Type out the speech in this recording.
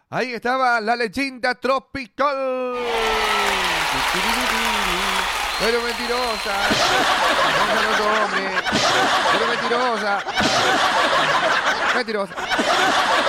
Ahí estaba la leyenda tropical. Pero mentirosa. No es otro hombre. Pero mentirosa. Mentirosa.